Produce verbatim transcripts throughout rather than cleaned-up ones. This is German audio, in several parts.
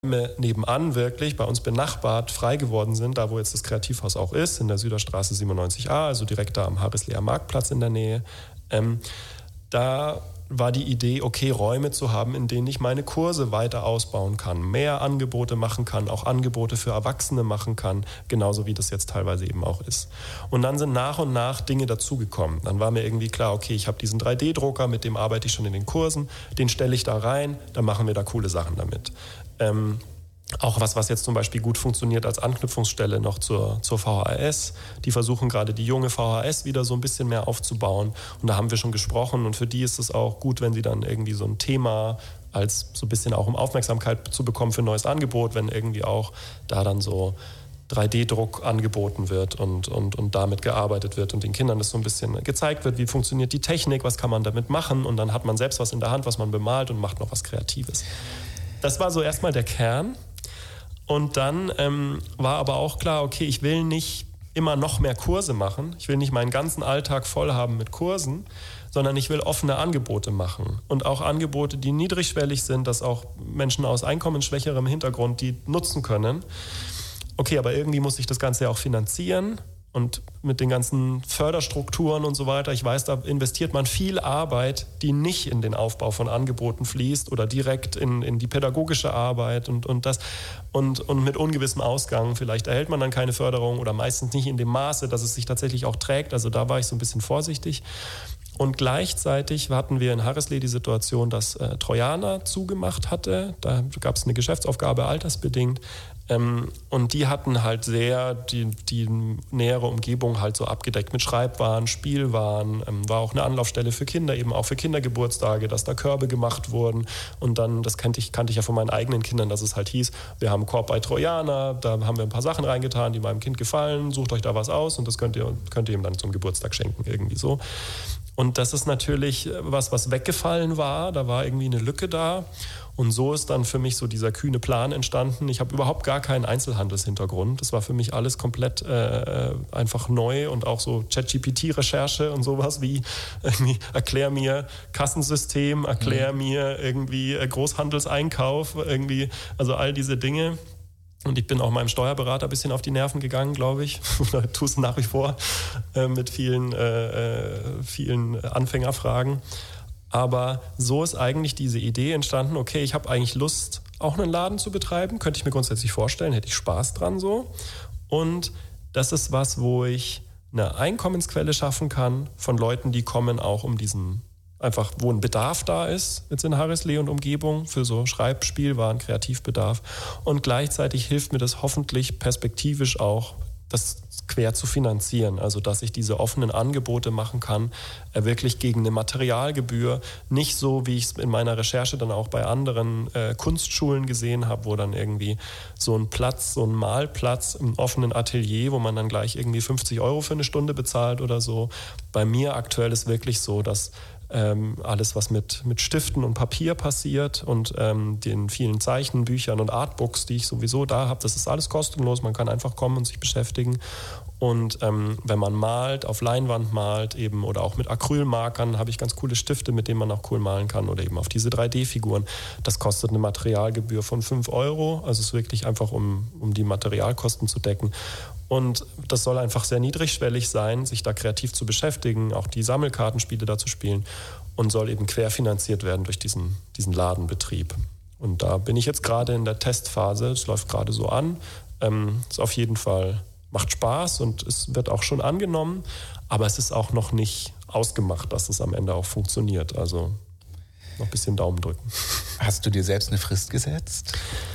nebenan wirklich, bei uns benachbart, frei geworden sind, da wo jetzt das Kreativhaus auch ist, in der Süderstraße siebenundneunzig a, also direkt da am Harrisleer Marktplatz in der Nähe, ähm, da war die Idee, okay, Räume zu haben, in denen ich meine Kurse weiter ausbauen kann, mehr Angebote machen kann, auch Angebote für Erwachsene machen kann, genauso wie das jetzt teilweise eben auch ist. Und dann sind nach und nach Dinge dazugekommen. Dann war mir irgendwie klar, okay, ich habe diesen drei D Drucker, mit dem arbeite ich schon in den Kursen, den stelle ich da rein, dann machen wir da coole Sachen damit. Ähm, Auch was, was jetzt zum Beispiel gut funktioniert als Anknüpfungsstelle noch zur, zur V H S. Die versuchen gerade die junge V H S wieder so ein bisschen mehr aufzubauen. Und da haben wir schon gesprochen. Und für die ist es auch gut, wenn sie dann irgendwie so ein Thema als so ein bisschen auch um Aufmerksamkeit zu bekommen für ein neues Angebot, wenn irgendwie auch da dann so drei D Druck angeboten wird und, und, und damit gearbeitet wird und den Kindern das so ein bisschen gezeigt wird, wie funktioniert die Technik, was kann man damit machen. Und dann hat man selbst was in der Hand, was man bemalt und macht noch was Kreatives. Das war so erstmal der Kern. Und dann ähm, war aber auch klar, okay, ich will nicht immer noch mehr Kurse machen. Ich will nicht meinen ganzen Alltag voll haben mit Kursen, sondern ich will offene Angebote machen. Und auch Angebote, die niedrigschwellig sind, dass auch Menschen aus einkommensschwächerem Hintergrund die nutzen können. Okay, aber irgendwie muss ich das Ganze ja auch finanzieren. Und mit den ganzen Förderstrukturen und so weiter, ich weiß, da investiert man viel Arbeit, die nicht in den Aufbau von Angeboten fließt oder direkt in, in die pädagogische Arbeit und, und das. Und, und mit ungewissem Ausgang. Vielleicht erhält man dann keine Förderung oder meistens nicht in dem Maße, dass es sich tatsächlich auch trägt. Also da war ich so ein bisschen vorsichtig. Und gleichzeitig hatten wir in Harrisleer die Situation, dass äh, Trojaner zugemacht hatte. Da gab es eine Geschäftsaufgabe, altersbedingt. Ähm, und die hatten halt sehr die, die nähere Umgebung halt so abgedeckt mit Schreibwaren, Spielwaren. Ähm, war auch eine Anlaufstelle für Kinder, eben auch für Kindergeburtstage, dass da Körbe gemacht wurden. Und dann, das kannte ich, kannte ich ja von meinen eigenen Kindern, dass es halt hieß, wir haben einen Korb bei Trojaner, da haben wir ein paar Sachen reingetan, die meinem Kind gefallen, sucht euch da was aus und das könnt ihr, könnt ihr ihm dann zum Geburtstag schenken, irgendwie so. Und das ist natürlich was, was weggefallen war. Da war irgendwie eine Lücke da. Und so ist dann für mich so dieser kühne Plan entstanden. Ich habe überhaupt gar keinen Einzelhandelshintergrund. Das war für mich alles komplett äh, einfach neu und auch so ChatGPT-Recherche und sowas wie irgendwie, erklär mir Kassensystem, erklär mhm. mir irgendwie Großhandelseinkauf, irgendwie, also all diese Dinge. Und ich bin auch meinem Steuerberater ein bisschen auf die Nerven gegangen, glaube ich. Oder tue es nach wie vor äh, mit vielen, äh, vielen Anfängerfragen. Aber so ist eigentlich diese Idee entstanden, okay, ich habe eigentlich Lust, auch einen Laden zu betreiben. Könnte ich mir grundsätzlich vorstellen, hätte ich Spaß dran so. Und das ist was, wo ich eine Einkommensquelle schaffen kann von Leuten, die kommen auch um diesen einfach, wo ein Bedarf da ist, jetzt in Harrisleer und Umgebung, für so Schreibspielwaren, Kreativbedarf. Und gleichzeitig hilft mir das hoffentlich perspektivisch auch, das quer zu finanzieren. Also, dass ich diese offenen Angebote machen kann, äh, wirklich gegen eine Materialgebühr. Nicht so, wie ich es in meiner Recherche dann auch bei anderen äh, Kunstschulen gesehen habe, wo dann irgendwie so ein Platz, so ein Malplatz im offenen Atelier, wo man dann gleich irgendwie fünfzig Euro für eine Stunde bezahlt oder so. Bei mir aktuell ist wirklich so, dass Ähm, alles, was mit, mit Stiften und Papier passiert und ähm, den vielen Zeichenbüchern und Artbooks, die ich sowieso da habe, das ist alles kostenlos. Man kann einfach kommen und sich beschäftigen. Und ähm, wenn man malt, auf Leinwand malt eben oder auch mit Acrylmarkern, habe ich ganz coole Stifte, mit denen man auch cool malen kann oder eben auf diese drei D Figuren. Das kostet eine Materialgebühr von fünf Euro. Also es ist wirklich einfach, um, um die Materialkosten zu decken. Und das soll einfach sehr niedrigschwellig sein, sich da kreativ zu beschäftigen, auch die Sammelkartenspiele da zu spielen und soll eben querfinanziert werden durch diesen, diesen Ladenbetrieb. Und da bin ich jetzt gerade in der Testphase, es läuft gerade so an. Ähm, ist auf jeden Fall, macht Spaß und es wird auch schon angenommen, aber es ist auch noch nicht ausgemacht, dass es am Ende auch funktioniert. Also noch ein bisschen Daumen drücken. Hast du dir selbst eine Frist gesetzt?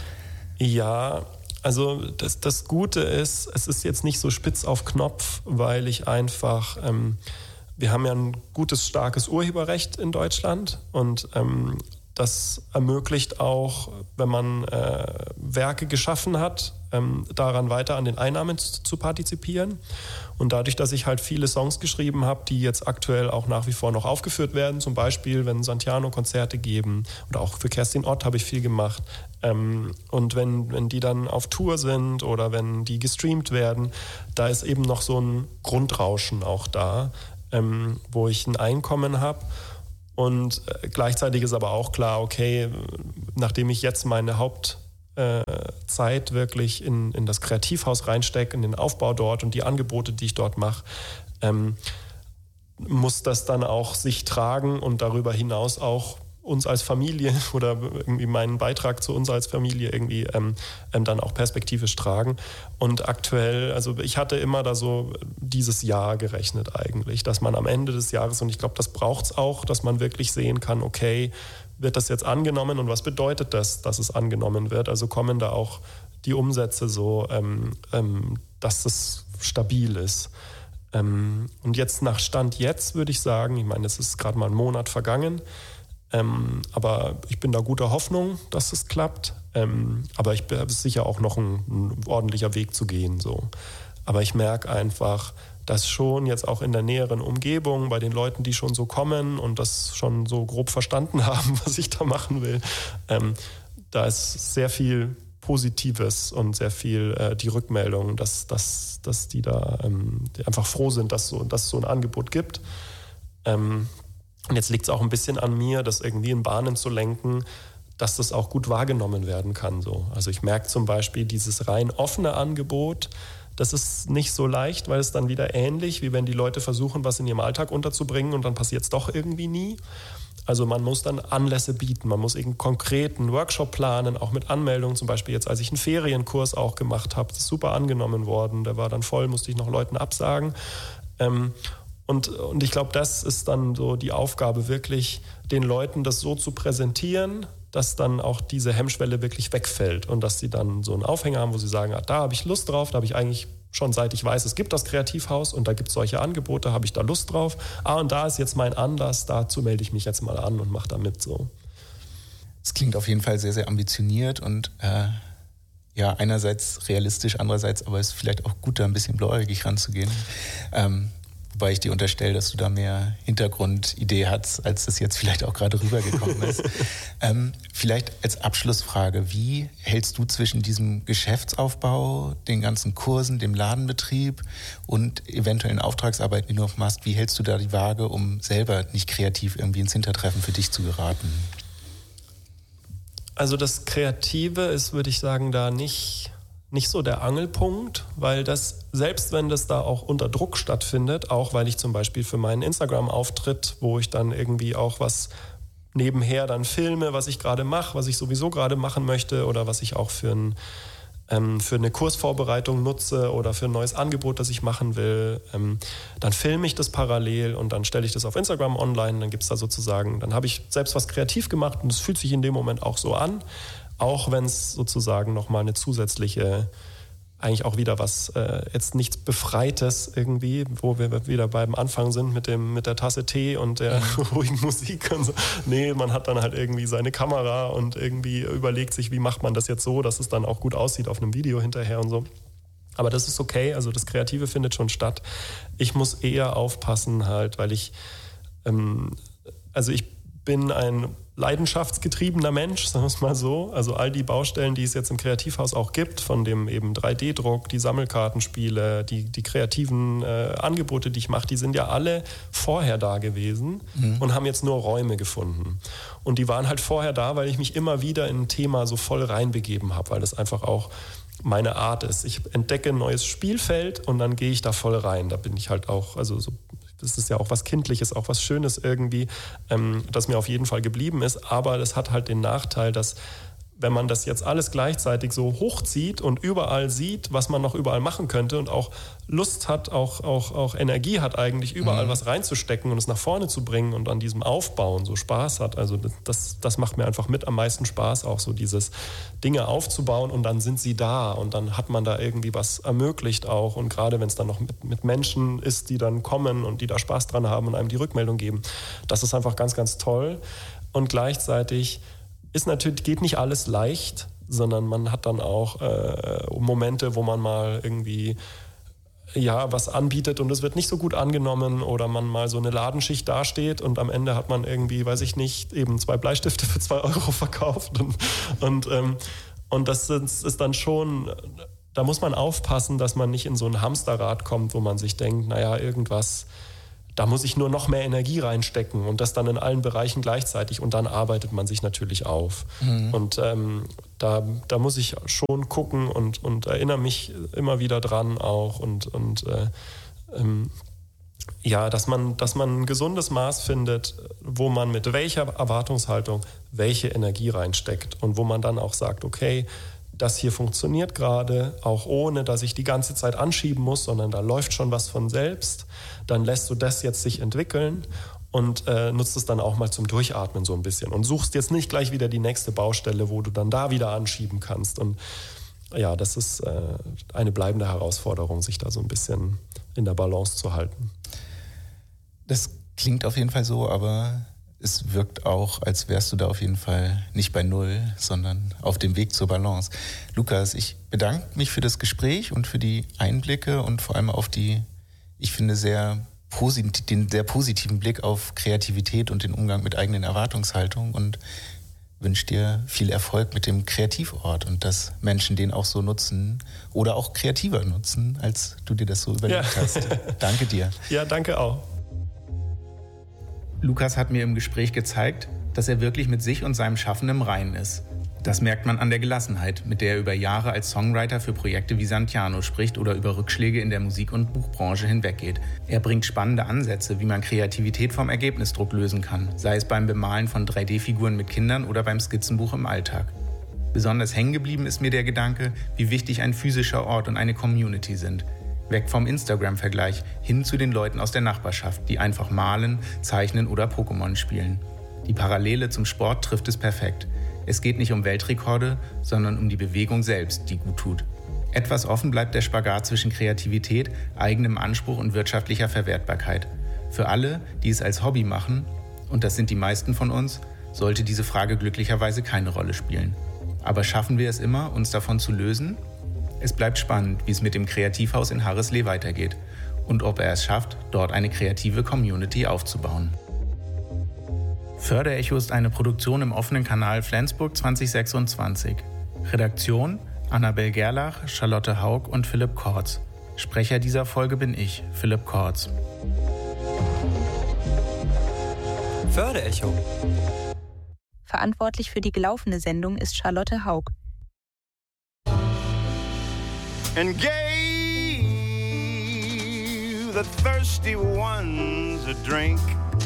Ja, also das, das Gute ist, es ist jetzt nicht so spitz auf Knopf, weil ich einfach, ähm, wir haben ja ein gutes, starkes Urheberrecht in Deutschland und ähm, das ermöglicht auch, wenn man äh, Werke geschaffen hat, ähm, daran weiter an den Einnahmen zu, zu partizipieren. Und dadurch, dass ich halt viele Songs geschrieben habe, die jetzt aktuell auch nach wie vor noch aufgeführt werden, zum Beispiel, wenn Santiano Konzerte geben oder auch für Kerstin Ott habe ich viel gemacht. Ähm, und wenn, wenn die dann auf Tour sind oder wenn die gestreamt werden, da ist eben noch so ein Grundrauschen auch da, ähm, wo ich ein Einkommen habe. Und gleichzeitig ist aber auch klar, okay, nachdem ich jetzt meine Haupt äh, Zeit wirklich in, in das Kreativhaus reinstecke, in den Aufbau dort und die Angebote, die ich dort mache, ähm, muss das dann auch sich tragen und darüber hinaus auch uns als Familie oder irgendwie meinen Beitrag zu uns als Familie irgendwie ähm, ähm, dann auch perspektivisch tragen. Und aktuell, also ich hatte immer da so dieses Jahr gerechnet eigentlich, dass man am Ende des Jahres, und ich glaube, das braucht es auch, dass man wirklich sehen kann, okay, wird das jetzt angenommen und was bedeutet das, dass es angenommen wird? Also kommen da auch die Umsätze so, ähm, ähm, dass es stabil ist. Ähm, und jetzt nach Stand jetzt würde ich sagen, ich meine, es ist gerade mal ein Monat vergangen, Ähm, aber ich bin da guter Hoffnung, dass es klappt. Ähm, aber ich bin sicher auch noch ein, ein ordentlicher Weg zu gehen. So. Aber ich merke einfach, dass schon jetzt auch in der näheren Umgebung bei den Leuten, die schon so kommen und das schon so grob verstanden haben, was ich da machen will, ähm, da ist sehr viel Positives und sehr viel äh, die Rückmeldung, dass, dass, dass die da ähm, die einfach froh sind, dass, so, dass es so ein Angebot gibt. Ähm, Und jetzt liegt es auch ein bisschen an mir, das irgendwie in Bahnen zu lenken, dass das auch gut wahrgenommen werden kann. So. Also ich merke zum Beispiel dieses rein offene Angebot, das ist nicht so leicht, weil es dann wieder ähnlich, wie wenn die Leute versuchen, was in ihrem Alltag unterzubringen und dann passiert es doch irgendwie nie. Also man muss dann Anlässe bieten, man muss einen konkreten Workshop planen, auch mit Anmeldungen. Zum Beispiel jetzt, als ich einen Ferienkurs auch gemacht habe, das ist super angenommen worden, der war dann voll, musste ich noch Leuten absagen. Ähm, Und, und ich glaube, das ist dann so die Aufgabe, wirklich den Leuten das so zu präsentieren, dass dann auch diese Hemmschwelle wirklich wegfällt und dass sie dann so einen Aufhänger haben, wo sie sagen, ah, da habe ich Lust drauf, da habe ich eigentlich schon seit ich weiß, es gibt das Kreativhaus und da gibt es solche Angebote, habe ich da Lust drauf. Ah, und da ist jetzt mein Anlass, dazu melde ich mich jetzt mal an und mache da mit so. Es klingt auf jeden Fall sehr, sehr ambitioniert und äh, ja, einerseits realistisch, andererseits aber ist vielleicht auch gut, da ein bisschen blauäugig ranzugehen. Ähm, Wobei ich dir unterstelle, dass du da mehr Hintergrundidee hast, als das jetzt vielleicht auch gerade rübergekommen ist. ähm, vielleicht als Abschlussfrage, wie hältst du zwischen diesem Geschäftsaufbau, den ganzen Kursen, dem Ladenbetrieb und eventuellen Auftragsarbeiten, die du noch machst, wie hältst du da die Waage, um selber nicht kreativ irgendwie ins Hintertreffen für dich zu geraten? Also das Kreative ist, würde ich sagen, da nicht... nicht so der Angelpunkt, weil das, selbst wenn das da auch unter Druck stattfindet, auch weil ich zum Beispiel für meinen Instagram-Auftritt, wo ich dann irgendwie auch was nebenher dann filme, was ich gerade mache, was ich sowieso gerade machen möchte oder was ich auch für, ein, ähm, für eine Kursvorbereitung nutze oder für ein neues Angebot, das ich machen will, ähm, dann filme ich das parallel und dann stelle ich das auf Instagram online, dann gibt es da sozusagen, dann habe ich selbst was kreativ gemacht und es fühlt sich in dem Moment auch so an. Auch wenn es sozusagen nochmal eine zusätzliche, eigentlich auch wieder was, äh, jetzt nichts Befreites irgendwie, wo wir wieder beim Anfang sind mit, dem, mit der Tasse Tee und der ruhigen Musik und so. Nee, man hat dann halt irgendwie seine Kamera und irgendwie überlegt sich, wie macht man das jetzt so, dass es dann auch gut aussieht auf einem Video hinterher und so. Aber das ist okay, also das Kreative findet schon statt. Ich muss eher aufpassen halt, weil ich, ähm, also ich bin ein leidenschaftsgetriebener Mensch, sagen wir es mal so. Also all die Baustellen, die es jetzt im Kreativhaus auch gibt, von dem eben drei D Druck, die Sammelkartenspiele, die, die kreativen äh, Angebote, die ich mache, die sind ja alle vorher da gewesen mhm. und haben jetzt nur Räume gefunden. Und die waren halt vorher da, weil ich mich immer wieder in ein Thema so voll reinbegeben habe, weil das einfach auch meine Art ist. Ich entdecke ein neues Spielfeld und dann gehe ich da voll rein. Da bin ich halt auch, also so, das ist ja auch was Kindliches, auch was Schönes irgendwie, ähm, das mir auf jeden Fall geblieben ist. Aber das hat halt den Nachteil, dass wenn man das jetzt alles gleichzeitig so hochzieht und überall sieht, was man noch überall machen könnte und auch Lust hat, auch, auch, auch Energie hat eigentlich, überall mhm. was reinzustecken und es nach vorne zu bringen und an diesem Aufbauen so Spaß hat. Also das, das macht mir einfach mit am meisten Spaß, auch so dieses Dinge aufzubauen und dann sind sie da und dann hat man da irgendwie was ermöglicht auch. Und gerade wenn es dann noch mit, mit Menschen ist, die dann kommen und die da Spaß dran haben und einem die Rückmeldung geben, das ist einfach ganz, ganz toll. Und gleichzeitig ist natürlich, geht nicht alles leicht, sondern man hat dann auch äh, Momente, wo man mal irgendwie ja, was anbietet und es wird nicht so gut angenommen oder man mal so eine Ladenschicht dasteht und am Ende hat man irgendwie, weiß ich nicht, eben zwei Bleistifte für zwei Euro verkauft und, und, ähm, und das ist, ist dann schon, da muss man aufpassen, dass man nicht in so ein Hamsterrad kommt, wo man sich denkt, naja, irgendwas da muss ich nur noch mehr Energie reinstecken und das dann in allen Bereichen gleichzeitig und dann arbeitet man sich natürlich auf. Mhm. Und ähm, da, da muss ich schon gucken und, und erinnere mich immer wieder dran auch und, und äh, ähm, ja, dass man, dass man ein gesundes Maß findet, wo man mit welcher Erwartungshaltung welche Energie reinsteckt und wo man dann auch sagt, okay, das hier funktioniert gerade, auch ohne, dass ich die ganze Zeit anschieben muss, sondern da läuft schon was von selbst. Dann lässt du das jetzt sich entwickeln und äh, nutzt es dann auch mal zum Durchatmen so ein bisschen und suchst jetzt nicht gleich wieder die nächste Baustelle, wo du dann da wieder anschieben kannst. Und ja, das ist äh, eine bleibende Herausforderung, sich da so ein bisschen in der Balance zu halten. Das klingt auf jeden Fall so, aber es wirkt auch, als wärst du da auf jeden Fall nicht bei Null, sondern auf dem Weg zur Balance. Lukas, ich bedanke mich für das Gespräch und für die Einblicke und vor allem auf die, ich finde, sehr posit- den sehr positiven Blick auf Kreativität und den Umgang mit eigenen Erwartungshaltungen und wünsche dir viel Erfolg mit dem Kreativort und dass Menschen den auch so nutzen oder auch kreativer nutzen, als du dir das so überlegt ja. hast. Danke dir. Ja, danke auch. Lukas hat mir im Gespräch gezeigt, dass er wirklich mit sich und seinem Schaffen im Reinen ist. Das merkt man an der Gelassenheit, mit der er über Jahre als Songwriter für Projekte wie Santiano spricht oder über Rückschläge in der Musik- und Buchbranche hinweggeht. Er bringt spannende Ansätze, wie man Kreativität vom Ergebnisdruck lösen kann, sei es beim Bemalen von drei D-Figuren mit Kindern oder beim Skizzenbuch im Alltag. Besonders hängen geblieben ist mir der Gedanke, wie wichtig ein physischer Ort und eine Community sind. Weg vom Instagram-Vergleich hin zu den Leuten aus der Nachbarschaft, die einfach malen, zeichnen oder Pokémon spielen. Die Parallele zum Sport trifft es perfekt. Es geht nicht um Weltrekorde, sondern um die Bewegung selbst, die gut tut. Etwas offen bleibt der Spagat zwischen Kreativität, eigenem Anspruch und wirtschaftlicher Verwertbarkeit. Für alle, die es als Hobby machen, und das sind die meisten von uns, sollte diese Frage glücklicherweise keine Rolle spielen. Aber schaffen wir es immer, uns davon zu lösen? Es bleibt spannend, wie es mit dem Kreativhaus in Harrislee weitergeht und ob er es schafft, dort eine kreative Community aufzubauen. Förderecho ist eine Produktion im offenen Kanal Flensburg zwanzig sechsundzwanzig. Redaktion Annabel Gerlach, Charlotte Haug und Philipp Kortz. Sprecher dieser Folge bin ich, Philipp Kortz. Förderecho. Verantwortlich für die gelaufene Sendung ist Charlotte Haug. And gave the thirsty ones a drink.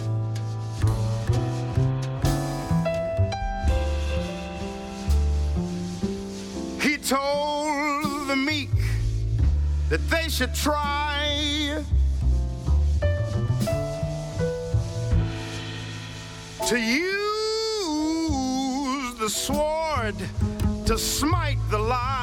He told the meek that they should try to use the sword to smite the lie.